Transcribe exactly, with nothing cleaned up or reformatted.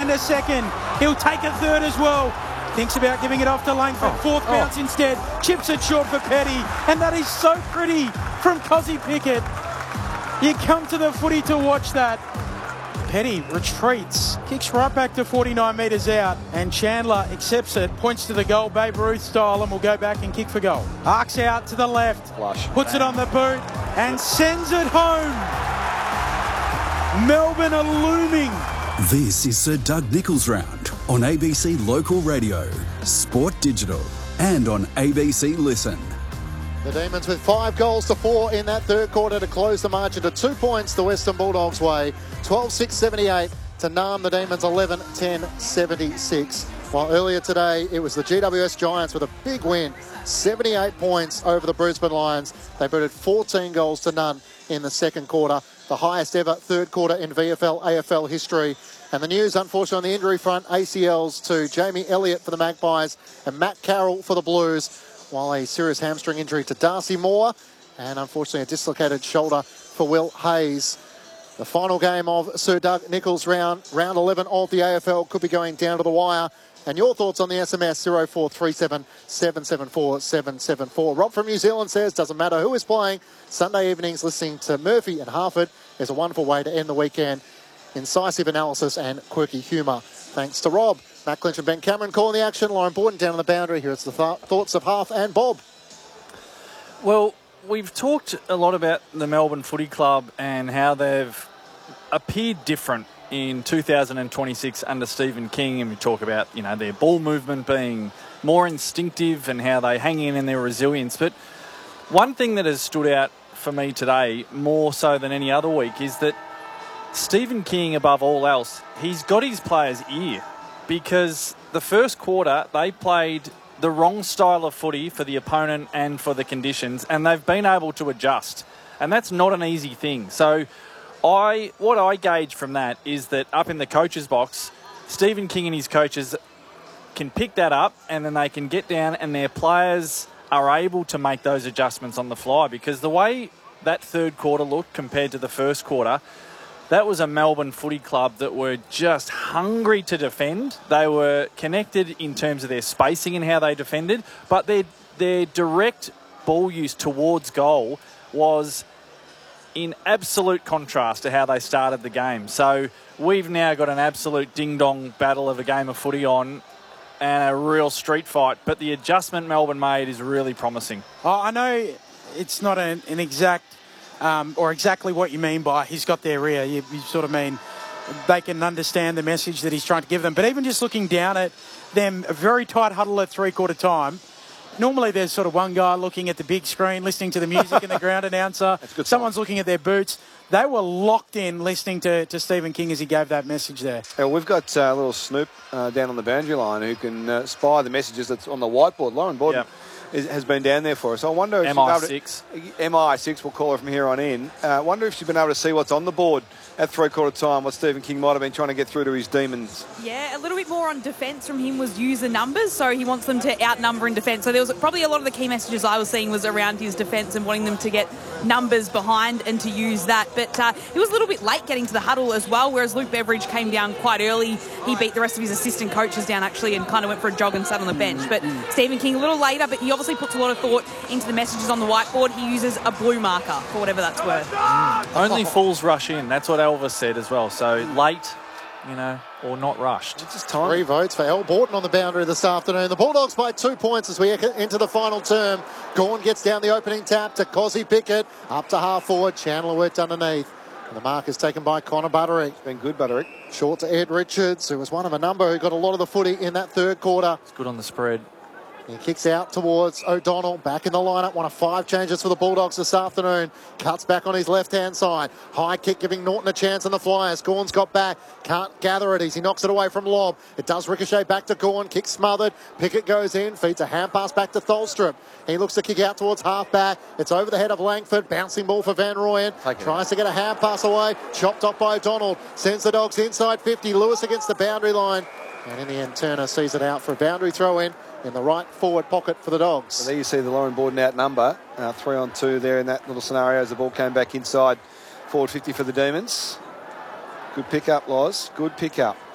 taken to second. He'll take a third as well. Thinks about giving it off to Langford. Oh, Fourth oh. bounce instead. Chips it short for Petty. And that is so pretty from Cozzy Pickett. You come to the footy to watch that. Petty retreats, kicks right back to forty-nine metres out, and Chandler accepts it, points to the goal, Babe Ruth style, and will go back and kick for goal. Arcs out to the left, Flush. puts Bang. it on the boot, and sends it home. Melbourne are looming. This is Sir Doug Nicholls Round on A B C Local Radio, Sport Digital, and on A B C Listen. The Demons with five goals to four in that third quarter to close the margin to two points the Western Bulldogs way. twelve six seventy-eight to Naarm the Demons eleven ten seventy-six. While earlier today it was the G W S Giants with a big win, seventy-eight points over the Brisbane Lions. They booted fourteen goals to none in the second quarter, the highest ever third quarter in V F L A F L history. And the news, unfortunately, on the injury front, A C Ls to Jamie Elliott for the Magpies and Matt Carroll for the Blues, while a serious hamstring injury to Darcy Moore and unfortunately a dislocated shoulder for Will Hayes. The final game of Sir Doug Nicholls round, round eleven of the A F L could be going down to the wire. And your thoughts on the S M S zero four three seven, seven seven four, seven seven four. Rob from New Zealand says, doesn't matter who is playing, Sunday evenings listening to Murphy and Harford is a wonderful way to end the weekend. Incisive analysis and quirky humour. Thanks to Rob. Matt Clinch and Ben Cameron calling the action. Lauren Borden down on the boundary. Here it's the th- thoughts of Half and Bob. Well, we've talked a lot about the Melbourne Footy Club and how they've appeared different in two thousand twenty-six under Stephen King, and we talk about, you know, their ball movement being more instinctive and how they hang in and their resilience. But one thing that has stood out for me today, more so than any other week, is that Stephen King, above all else, he's got his players' ear, because the first quarter they played the wrong style of footy for the opponent and for the conditions, and they've been able to adjust, and that's not an easy thing. So I, what I gauge from that is that up in the coach's box, Stephen King and his coaches can pick that up, and then they can get down and their players are able to make those adjustments on the fly, because the way that third quarter looked compared to the first quarter, that was a Melbourne Footy Club that were just hungry to defend. They were connected in terms of their spacing and how they defended, but their their direct ball use towards goal was in absolute contrast to how they started the game. So we've now got an absolute ding-dong battle of a game of footy on, and a real street fight. But the adjustment Melbourne made is really promising. Oh, I know it's not an, an exact um, or exactly what you mean by he's got their ear. You, you sort of mean they can understand the message that he's trying to give them. But even just looking down at them, a very tight huddle at three-quarter time, normally there's sort of one guy looking at the big screen, listening to the music and the ground announcer. Someone's looking at their boots. They were locked in listening to, to Stephen King as he gave that message there. Yeah, well, we've got uh, little Snoop uh, down on the boundary line who can uh, spy the messages that's on the whiteboard. Lauren Borden Yep. is, has been down there for us. I wonder if M I six. M I six, we'll call her from here on in. I uh, wonder if she's been able to see what's on the board at three-quarter time, what Stephen King might have been trying to get through to his Demons. Yeah, a little bit more on defence from him was user numbers, so he wants them to outnumber in defence. So there was probably a lot of the key messages I was seeing was around his defence and wanting them to get numbers behind and to use that. But uh, he was a little bit late getting to the huddle as well, whereas Luke Beveridge came down quite early. He beat the rest of his assistant coaches down actually and kind of went for a jog and sat on the bench. But Stephen King a little later, but he obviously puts a lot of thought into the messages on the whiteboard. He uses a blue marker for whatever that's worth. Mm. Only fools rush in. That's what Elvis said as well. So late, you know, or not rushed. It's just time. Three votes for Al Borton on the boundary this afternoon. The Bulldogs by two points as we enter the final term. Gawn gets down the opening tap to Cozzy Pickett. Up to half forward. Chandler worked underneath. And the mark is taken by Connor Butterick. It's been good, Butterick. Short to Ed Richards, who was one of a number who got a lot of the footy in that third quarter. It's good on the spread. He kicks out towards O'Donnell, back in the lineup. One of five changes for the Bulldogs this afternoon. Cuts back on his left-hand side. High kick giving Norton a chance on the Flyers. Gawn's got back. Can't gather it as he knocks it away from Lobb. It does ricochet back to Gawn. Kick smothered. Pickett goes in. Feeds a hand pass back to Tholstrup. He looks to kick out towards half-back. It's over the head of Langford. Bouncing ball for Van Rooyen. Tries to get a hand pass away. Chopped off by O'Donnell. Sends the Dogs inside fifty. Lewis against the boundary line. And in the end, Turner sees it out for a boundary throw-in in the right forward pocket for the Dogs. So there you see the Lauren Borden outnumber. Uh, three on two there in that little scenario as the ball came back inside. Forward fifty for the Demons. Good pick-up, Loz. Good pick-up.